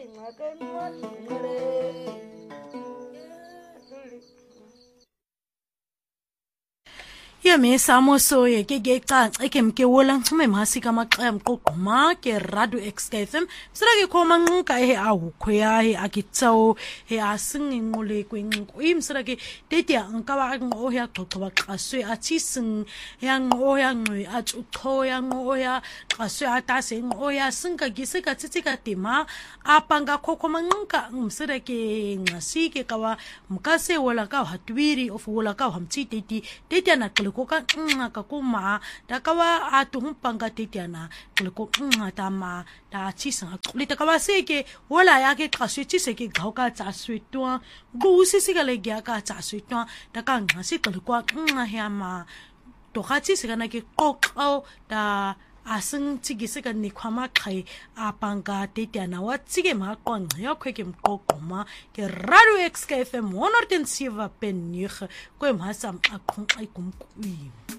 Ya me samoso ye ke caca ke mke wola ngcume masika maqaya mqoquma ke Radio XFM sira ke khoma nqa he awukhoya he akitsawo he asinginqule kwenqo imsira ke tete nka ba nqo ya xoxoba xaswe athising ya nqo ya nqwe atsuxho ya nqo ya xaswe atase nqo ya sinka giseka tsitsika tema apanga khokhoma nqa msira ke nqasike kawa mkase wola ka hatwiri of wola ka hamtsi tete na ko ka ka kuma da ka wa atumpanga tetiana ko tama da tsisa le ta ka ba seke wala ya ke xaswe tsise ke ga ka tsa swetwa go sisi ka le ga ka tsa swetwa da ka nga se ko ya ma to ga tsise kana ke qoqo da asing tsigise ka nikhwama qhai apanga tetiana wa tsige ma qonqa ya khweke mqoqoma ke Radio XFM 107.9 kwemhasam aqhunqa ikumkuyi